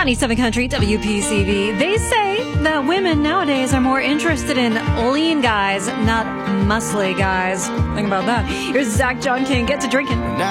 97 Country, WPCV. They say that women nowadays are more interested in lean guys, not muscly guys. Think about that. Here's Zach John King. Get to drinking.